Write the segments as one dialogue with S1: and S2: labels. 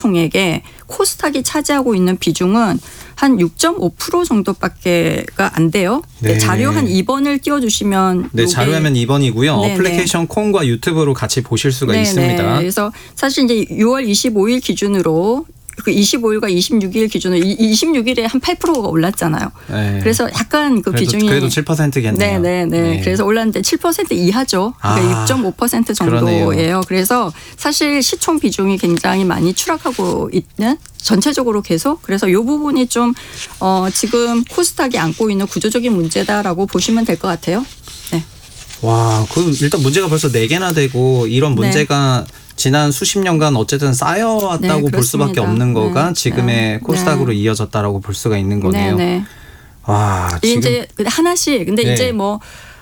S1: 시총액에 코스닥이 차지하고 있는 비중은 한 6.5% 정도밖에가 안 돼요. 네. 자료 한 2번을 띄워주시면.
S2: 네, 자료화면 2번이고요.
S1: 네네.
S2: 어플리케이션 콩과 유튜브로 같이 보실 수가
S1: 네네.
S2: 있습니다.
S1: 그래서 사실 이제 6월 25일 기준으로 그 25일과 26일 기준으로 26일에 한 8%가 올랐잖아요.
S2: 네.
S1: 그래서 약간 그 비중이
S2: 그래도 7%겠네요.
S1: 네네네. 네. 그래서 올랐는데 7% 이하죠. 그러니까 6.5% 정도예요. 그러네요. 그래서 사실 시총 비중이 굉장히 많이 추락하고 있는 전체적으로 계속. 그래서 이 부분이 좀 지금 코스닥이 안고 있는 구조적인 문제다라고 보시면 될 것 같아요. 네.
S2: 와, 그 일단 문제가 벌써 4개나 되고 이런 문제가 지난 수십 년간 어쨌든 쌓여왔다고 볼 수밖에 없는 거가 지금의 코스닥으로 이어졌다라고 볼 수가 있는 거네요. 와, 지금
S1: 이제 하나씩. 근데 이제 뭐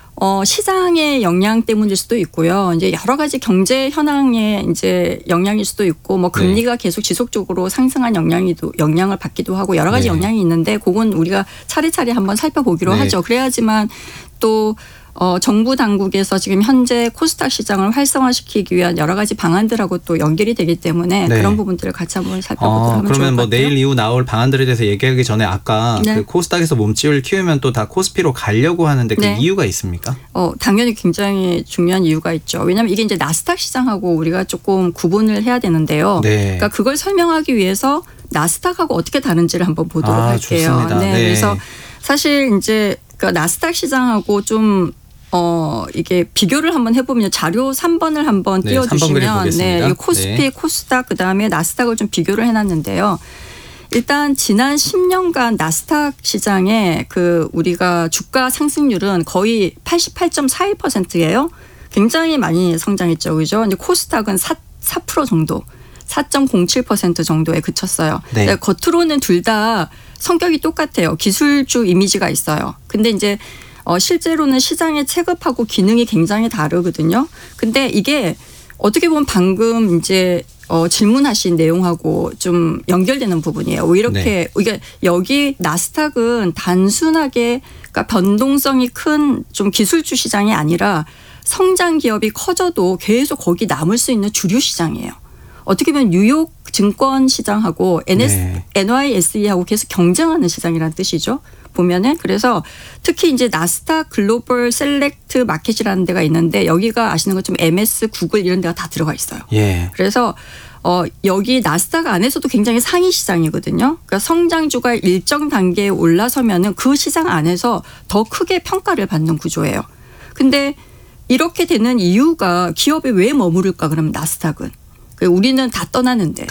S1: 시장의 영향 때문일 수도 있고요. 이제 여러 가지 경제 현황의 이제 영향일 수도 있고, 뭐 금리가 계속 지속적으로 상승한 영향을 받기도 하고 여러 가지 영향이 있는데, 그건 우리가 차례차례 한번 살펴보기로 하죠. 그래야지만 또 정부 당국에서 지금 현재 코스닥 시장을 활성화시키기 위한 여러 가지 방안들하고 또 연결이 되기 때문에 그런 부분들을 같이 한번 살펴보도록 하면 좋을 것 같아요.
S2: 그러면 뭐 내일 이후 나올 방안들에 대해서 얘기하기 전에 아까 그 코스닥에서 몸집을 키우면 또 다 코스피로 가려고 하는데 그 이유가 있습니까?
S1: 당연히 굉장히 중요한 이유가 있죠. 왜냐하면 이게 이제 나스닥 시장하고 우리가 조금 구분을 해야 되는데요. 그러니까 그걸 설명하기 위해서 나스닥하고 어떻게 다른지를 한번 보도록 할게요.
S2: 좋습니다.
S1: 그래서 사실 이제 그 나스닥 시장하고 좀 이게 비교를 한번 해보면 자료 3번을 한번 띄워주시면 이 코스피, 코스닥 그다음에 나스닥을 좀 비교를 해놨는데요. 일단 지난 10년간 나스닥 시장의 그 우리가 주가 상승률은 거의 88.41%예요. 굉장히 많이 성장했죠, 그죠? 근데 코스닥은 4% 정도, 4.07% 정도에 그쳤어요. 겉으로는 둘 다 성격이 똑같아요. 기술주 이미지가 있어요. 근데 이제 실제로는 시장의 체급하고 기능이 굉장히 다르거든요. 근데 이게 어떻게 보면 방금 이제 질문하신 내용하고 좀 연결되는 부분이에요. 왜 이렇게 이게 여기 나스닥은 단순하게 그러니까 변동성이 큰 좀 기술주 시장이 아니라 성장 기업이 커져도 계속 거기 남을 수 있는 주류 시장이에요. 어떻게 보면 뉴욕 증권 시장하고 NYSE하고 계속 경쟁하는 시장이라는 뜻이죠. 보면은 그래서 특히 이제 나스닥 글로벌 셀렉트 마켓이라는 데가 있는데 여기가 아시는 것처럼 MS, 구글 이런 데가 다 들어가 있어요. 그래서 여기 나스닥 안에서도 굉장히 상위 시장이거든요. 그러니까 성장주가 일정 단계에 올라서면은 그 시장 안에서 더 크게 평가를 받는 구조예요. 근데 이렇게 되는 이유가 기업에 왜 머무를까 그러면 나스닥은. 우리는 다 떠나는데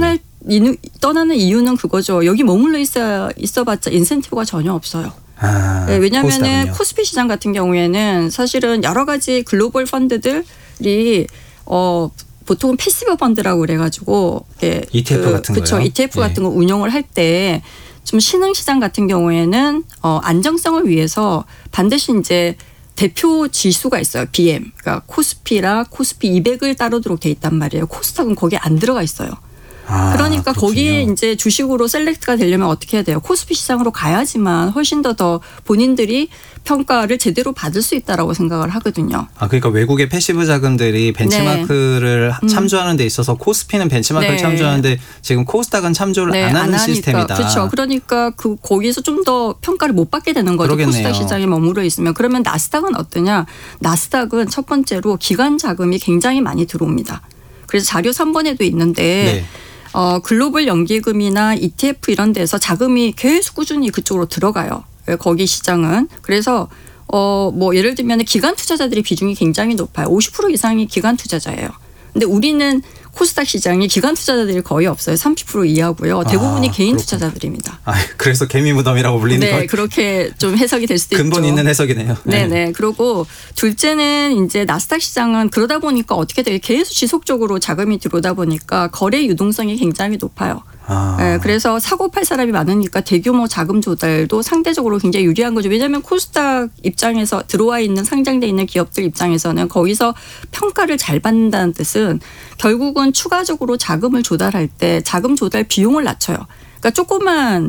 S1: 떠나는 이유는 그거죠. 여기 머물러 있어봤자 인센티브가 전혀 없어요. 왜냐하면 코스피 시장 같은 경우에는 사실은 여러 가지 글로벌 펀드들이 보통은 패시브 펀드라고 그래가지고
S2: ETF 같은 거요.
S1: ETF 같은 거 운영을 할 때 좀 신흥 시장 같은 경우에는 안정성을 위해서 반드시 이제 대표 지수가 있어요. BM. 그러니까 코스피라 코스피 200을 따르도록 돼 있단 말이에요. 코스닥은 거기에 안 들어가 있어요. 그러니까 그렇군요. 거기에 이제 주식으로 셀렉트가 되려면 어떻게 해야 돼요? 코스피 시장으로 가야지만 훨씬 더 본인들이 평가를 제대로 받을 수 있다라고 생각을 하거든요.
S2: 그러니까 외국의 패시브 자금들이 벤치마크를 참조하는 데 있어서 코스피는 벤치마크를 참조하는데 지금 코스닥은 참조를 안 하는 시스템이다.
S1: 그렇죠. 그러니까 거기서 좀 더 평가를 못 받게 되는 거죠. 그러겠네요. 코스닥 시장에 머무르 있으면. 그러면 나스닥은 어떠냐? 나스닥은 첫 번째로 기관 자금이 굉장히 많이 들어옵니다. 그래서 자료 3번에도 있는데 글로벌 연기금이나 ETF 이런 데서 자금이 계속 꾸준히 그쪽으로 들어가요. 거기 시장은. 그래서 뭐 예를 들면 기관 투자자들의 비중이 굉장히 높아요. 50% 이상이 기관 투자자예요. 근데 우리는 코스닥 시장이 기관 투자자들이 거의 없어요. 30% 이하고요. 대부분이 개인 투자자들입니다.
S2: 그래서 개미 무덤이라고 불리는 거.
S1: 그렇게 좀 해석이 될 수도
S2: 근본
S1: 있죠.
S2: 있는 해석이네요.
S1: 네네. 그리고 둘째는 이제 나스닥 시장은 그러다 보니까 어떻게 돼요? 계속 지속적으로 자금이 들어오다 보니까 거래 유동성이 굉장히 높아요. 그래서 사고 팔 사람이 많으니까 대규모 자금 조달도 상대적으로 굉장히 유리한 거죠. 왜냐하면 코스닥 입장에서 들어와 있는 상장돼 있는 기업들 입장에서는 거기서 평가를 잘 받는다는 뜻은 결국은 추가적으로 자금을 조달할 때 자금 조달 비용을 낮춰요. 그러니까 조그만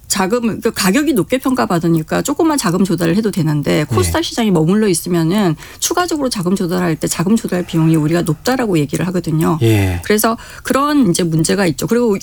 S1: 자금 가격이 높게 평가받으니까 조금만 자금 조달을 해도 되는데 코스닥 시장이 머물러 있으면은 추가적으로 자금 조달할 때 자금 조달 비용이 우리가 높다라고 얘기를 하거든요. 그래서 그런 이제 문제가 있죠. 그리고